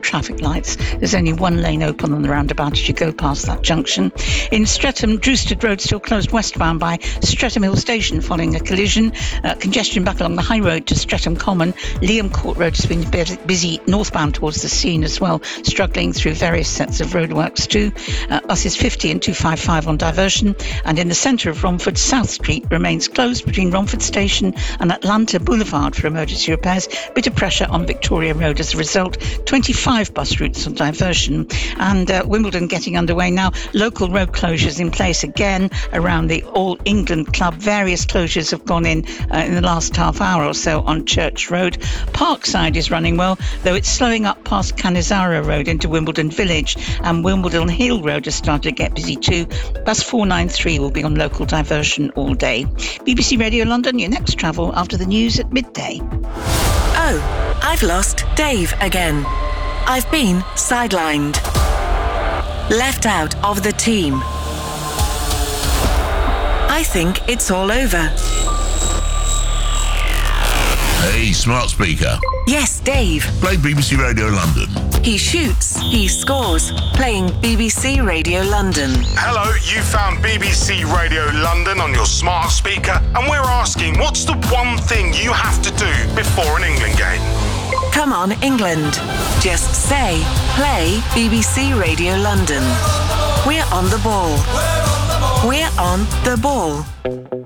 traffic lights. There's only one lane open on the roundabout as you go past that junction. In Streatham, Drewstead Road still closed westbound by Streatham Hill Station following a collision. Congestion back along the High Road to Streatham Common. Liam Court Road has been busy northbound towards the scene as well, struggling through various sets of roadworks too. Buses 50 and 255 on diversion. And in the centre of Romford, South Street remains closed between Romford Station and Atlanta Boulevard for emergency repairs. Bit of pressure on Victoria Road as a result. 25 bus routes on diversion. And Wimbledon getting underway now. Local road closures in place again around the All England Club. Various closures have gone in the last half hour or so on Church Road. Parkside is running well, though it's slowing up past Cannizaro Road into Wimbledon Village, and Wimbledon Hill Road has started to get busy too. Bus 493 will be on local diversion all day. BBC Radio London, your next travel after the news at midday. Oh, I've lost Dave again. I've been sidelined. Left out of the team. I think it's all over. Hey, smart speaker. Yes, Dave. Play BBC Radio London. He shoots, he scores. Playing BBC Radio London. Hello, you found BBC Radio London on your smart speaker, and we're asking, what's the one thing you have to do before an England game? Come on, England. Just say, play BBC Radio London. We're on the ball. We're on the ball.